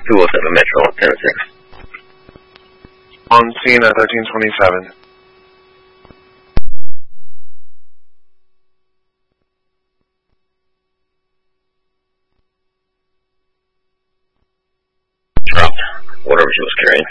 207 Metro, 10-6. On scene at 1327. Dropped whatever she was carrying.